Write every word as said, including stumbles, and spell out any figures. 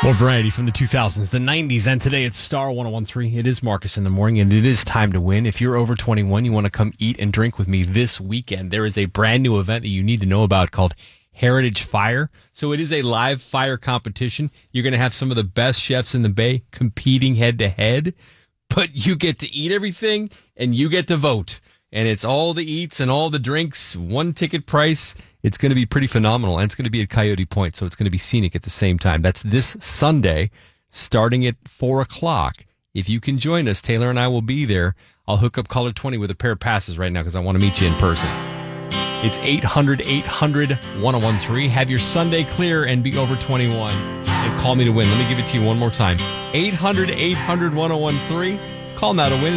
More variety from the two thousands, the nineties, and today it's Star one oh one three. It is Marcus in the morning, and it is time to win. If you're over twenty-one, you want to come eat and drink with me this weekend, there is a brand new event that you need to know about called Heritage Fire. So it is a live fire competition. You're going to have some of the best chefs in the Bay competing head to head, but you get to eat everything and you get to vote. And it's all the eats and all the drinks, one ticket price. It's going to be pretty phenomenal, and it's going to be at Coyote Point, so it's going to be scenic at the same time. That's this Sunday, starting at four o'clock. If you can join us, Taylor and I will be there. I'll hook up Caller twenty with a pair of passes right now because I want to meet you in person. It's eight hundred, eight hundred, one oh one three. Have your Sunday clear and be over twenty-one. And call me to win. Let me give it to you one more time. eight hundred, eight hundred, one oh one three. Call now to win.